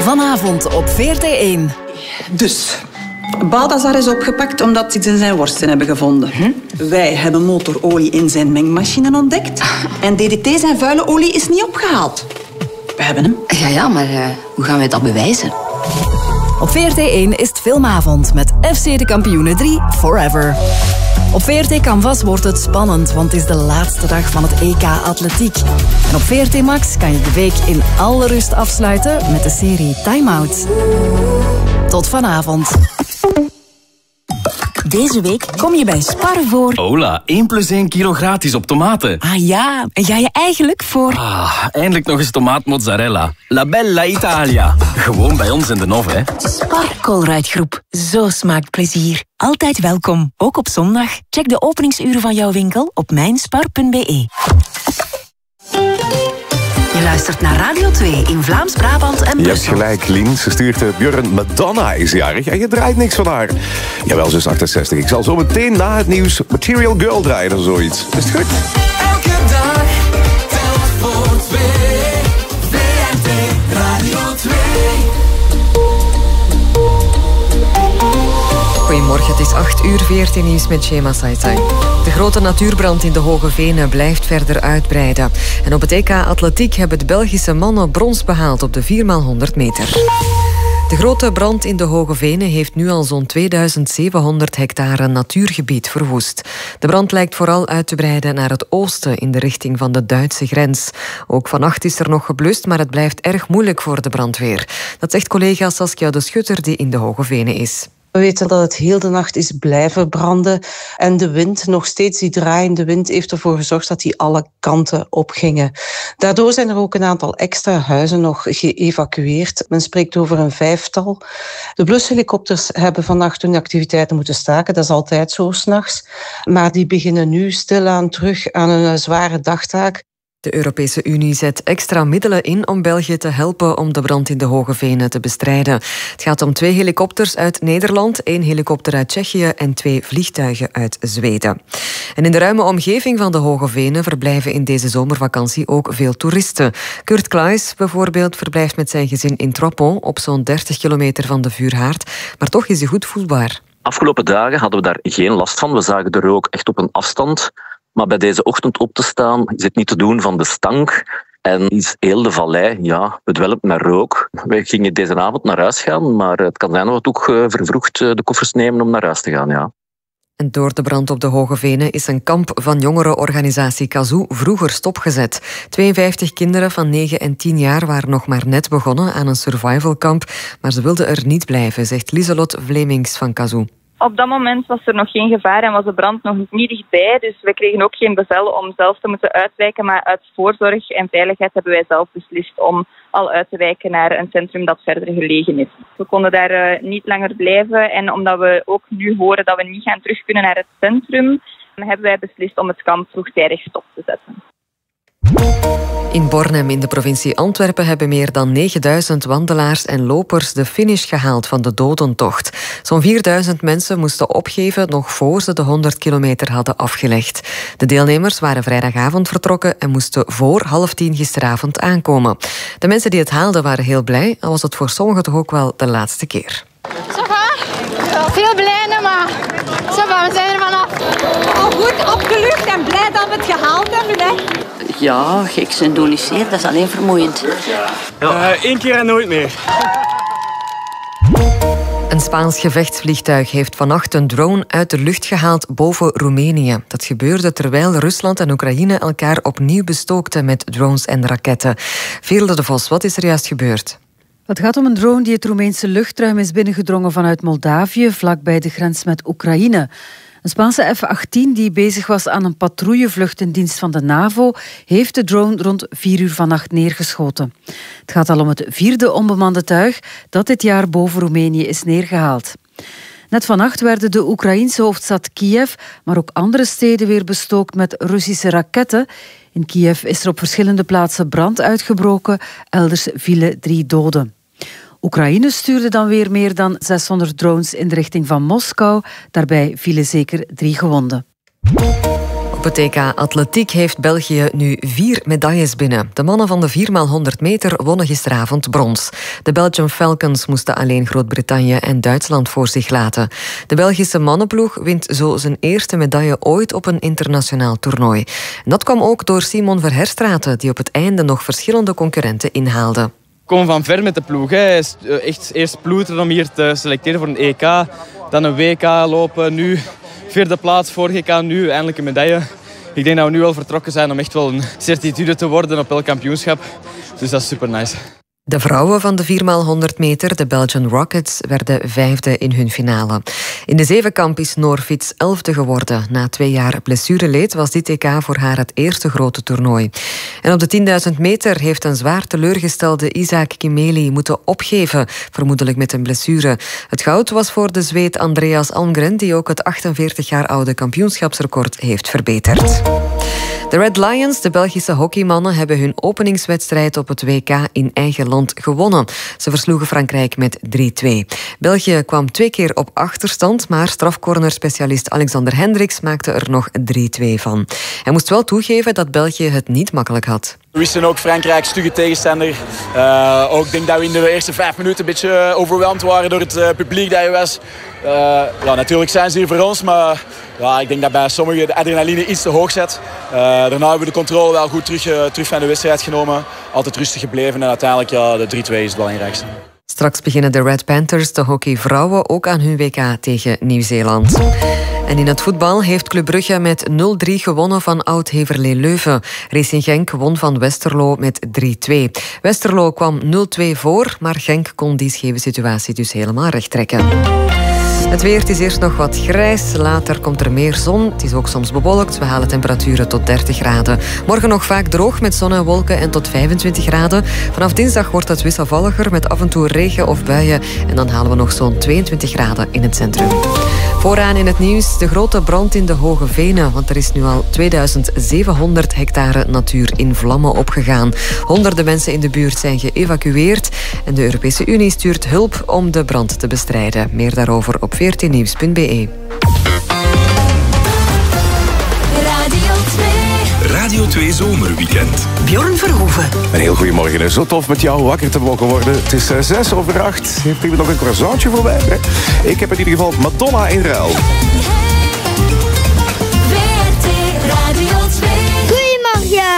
Vanavond op VRT1. Dus, Balthazar is opgepakt omdat ze iets in zijn worsten hebben gevonden. Wij hebben motorolie in zijn mengmachine ontdekt. En DDT, zijn vuile olie, is niet opgehaald. We hebben hem. Ja, maar hoe gaan wij dat bewijzen? Op VRT1 is het filmavond met FC de Kampioenen 3 Forever. Op VRT Canvas wordt het spannend, want het is de laatste dag van het EK Atletiek. En op VRT Max kan je de week in alle rust afsluiten met de serie Time Out. Tot vanavond. Deze week kom je bij Spar voor... Hola, 1+1 kilo gratis op tomaten. Ah ja, en ga je eigenlijk voor... Eindelijk nog eens tomaatmozzarella. La Bella Italia. Gewoon bij ons in de Nov, hè. Spar Colruyt-groep. Zo smaakt plezier. Altijd welkom, ook op zondag. Check de openingsuren van jouw winkel op mijnspar.be. Je luistert naar Radio 2 in Vlaams-Brabant en Brussel. Je hebt gelijk, Lien. Ze stuurt Björn. Madonna is jarig en je draait niks van haar. Jawel, ze is 68. Ik zal zo meteen na het nieuws Material Girl draaien of zoiets. Is het goed? Elke dag telt voor 2. VRT Radio 2. Goedemorgen, het is 8 uur, VRT Nieuws met Shema Saitai. De grote natuurbrand in de Hoge Venen blijft verder uitbreiden. En op het EK Atletiek hebben de Belgische mannen brons behaald op de 4x100 meter. De grote brand in de Hoge Venen heeft nu al zo'n 2700 hectare natuurgebied verwoest. De brand lijkt vooral uit te breiden naar het oosten in de richting van de Duitse grens. Ook vannacht is er nog geblust, maar het blijft erg moeilijk voor de brandweer. Dat zegt collega Saskia de Schutter die in de Hoge Venen is. We weten dat het heel de nacht is blijven branden. En de wind, nog steeds die draaiende wind, heeft ervoor gezorgd dat die alle kanten opgingen. Daardoor zijn er ook een aantal extra huizen nog geëvacueerd. Men spreekt over een 5-tal. De blushelikopters hebben vannacht hun activiteiten moeten staken. Dat is altijd zo 's nachts. Maar die beginnen nu stilaan terug aan een zware dagtaak. De Europese Unie zet extra middelen in om België te helpen om de brand in de Hoge Venen te bestrijden. Het gaat om 2 helikopters uit Nederland, 1 helikopter uit Tsjechië en 2 vliegtuigen uit Zweden. En in de ruime omgeving van de Hoge Venen verblijven in deze zomervakantie ook veel toeristen. Kurt Klaes bijvoorbeeld verblijft met zijn gezin in Tropon op zo'n 30 kilometer van de vuurhaard, maar toch is hij goed voelbaar. Afgelopen dagen hadden we daar geen last van. We zagen de rook echt op een afstand. Maar bij deze ochtend op te staan is het niet te doen van de stank. En is heel de vallei bedwelmd met rook. Wij gingen deze avond naar huis gaan, maar het kan zijn dat we toch vervroegd de koffers nemen om naar huis te gaan. Ja. En door de brand op de Hoge Venen is een kamp van jongerenorganisatie Kazoo vroeger stopgezet. 52 kinderen van 9 en 10 jaar waren nog maar net begonnen aan een survivalkamp, maar ze wilden er niet blijven, zegt Lieselot Vlemings van Kazoo. Op dat moment was er nog geen gevaar en was de brand nog niet dichtbij. Dus we kregen ook geen bevel om zelf te moeten uitwijken. Maar uit voorzorg en veiligheid hebben wij zelf beslist om al uit te wijken naar een centrum dat verder gelegen is. We konden daar niet langer blijven. En omdat we ook nu horen dat we niet gaan terug kunnen naar het centrum, hebben wij beslist om het kamp vroegtijdig stop te zetten. In Bornem in de provincie Antwerpen hebben meer dan 9000 wandelaars en lopers de finish gehaald van de dodentocht. Zo'n 4000 mensen moesten opgeven nog voor ze de 100 kilometer hadden afgelegd. De deelnemers waren vrijdagavond vertrokken en moesten voor 9:30 gisteravond aankomen. De mensen die het haalden waren heel blij, al was het voor sommigen toch ook wel de laatste keer. Zo va? Veel blij, maar zo va, we zijn er vanaf. Al goed opgelucht en blij dat we het gehaald hebben, hè. Ja, gek zijn doel is zeer, dat is alleen vermoeiend. Ja, 1 keer en nooit meer. Een Spaans gevechtsvliegtuig heeft vannacht een drone uit de lucht gehaald boven Roemenië. Dat gebeurde terwijl Rusland en Oekraïne elkaar opnieuw bestookten met drones en raketten. Veerle de Vos, wat is er juist gebeurd? Het gaat om een drone die het Roemeense luchtruim is binnengedrongen vanuit Moldavië, vlakbij de grens met Oekraïne. Een Spaanse F-18 die bezig was aan een patrouillevlucht in dienst van de NAVO, heeft de drone rond 4 uur vannacht neergeschoten. Het gaat al om het 4e onbemande tuig dat dit jaar boven Roemenië is neergehaald. Net vannacht werden de Oekraïense hoofdstad Kiev, maar ook andere steden weer bestookt met Russische raketten. In Kiev is er op verschillende plaatsen brand uitgebroken, elders vielen 3 doden. Oekraïne stuurde dan weer meer dan 600 drones in de richting van Moskou. Daarbij vielen zeker 3 gewonden. Op het EK Atletiek heeft België nu 4 medailles binnen. De mannen van de 4x100 meter wonnen gisteravond brons. De Belgian Falcons moesten alleen Groot-Brittannië en Duitsland voor zich laten. De Belgische mannenploeg wint zo zijn eerste medaille ooit op een internationaal toernooi. En dat kwam ook door Simon Verherstraeten, die op het einde nog verschillende concurrenten inhaalde. We komen van ver met de ploeg. Hè. Echt eerst ploeteren om hier te selecteren voor een EK. Dan een WK lopen. Nu 4e plaats, vorige EK, nu eindelijk een medaille. Ik denk dat we nu wel vertrokken zijn om echt wel een certitude te worden op elk kampioenschap. Dus dat is super nice. De vrouwen van de 4x100 meter, de Belgian Rockets, werden 5e in hun finale. In de zevenkamp is Noor Fits 11e geworden. Na 2 jaar blessureleed was dit EK voor haar het eerste grote toernooi. En op de 10.000 meter heeft een zwaar teleurgestelde Isaac Kimeli moeten opgeven, vermoedelijk met een blessure. Het goud was voor de Zweed Andreas Almgren, die ook het 48 jaar oude kampioenschapsrecord heeft verbeterd. De Red Lions, de Belgische hockeymannen, hebben hun openingswedstrijd op het WK in eigen land gewonnen. Ze versloegen Frankrijk met 3-2. België kwam 2 keer op achterstand, maar strafcornerspecialist Alexander Hendricks maakte er nog 3-2 van. Hij moest wel toegeven dat België het niet makkelijk had. We wisten ook Frankrijk stugge tegenstander. Ook denk dat we in de eerste 5 minuten een beetje overweldigd waren door het publiek dat je was. Natuurlijk zijn ze hier voor ons, maar ik denk dat bij sommigen de adrenaline iets te hoog zit. Daarna hebben we de controle wel goed terug van de wedstrijd genomen. Altijd rustig gebleven en uiteindelijk de 3-2 is het belangrijkste. Straks beginnen de Red Panthers, de hockeyvrouwen, ook aan hun WK tegen Nieuw-Zeeland. En in het voetbal heeft Club Brugge met 0-3 gewonnen van Oud-Heverlee Leuven. Racing Genk won van Westerlo met 3-2. Westerlo kwam 0-2 voor, maar Genk kon die scheve situatie dus helemaal rechttrekken. Het weer, het is eerst nog wat grijs, later komt er meer zon. Het is ook soms bewolkt, we halen temperaturen tot 30 graden. Morgen nog vaak droog met zon en wolken en tot 25 graden. Vanaf dinsdag wordt het wisselvalliger met af en toe regen of buien. En dan halen we nog zo'n 22 graden in het centrum. Vooraan in het nieuws de grote brand in de Hoge Venen. Want er is nu al 2700 hectare natuur in vlammen opgegaan. Honderden mensen in de buurt zijn geëvacueerd. En de Europese Unie stuurt hulp om de brand te bestrijden. Meer daarover op 14nieuws.be. Radio 2 Zomerweekend. Bjorn Verhoeven. Een heel goedemorgen. Zo tof met jou wakker te mogen worden. Het is 7:06. Heeft iemand nog een croissantje voorbij? Ik heb in ieder geval Madonna in ruil.